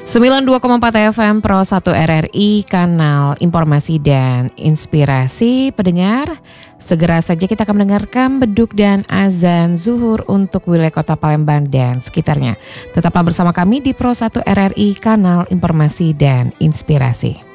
92,4 FM Pro 1 RRI, kanal informasi dan inspirasi. Pendengar, segera saja kita akan mendengarkan beduk dan azan zuhur untuk wilayah kota Palembang dan sekitarnya. Tetaplah bersama kami di Pro 1 RRI, kanal informasi dan inspirasi.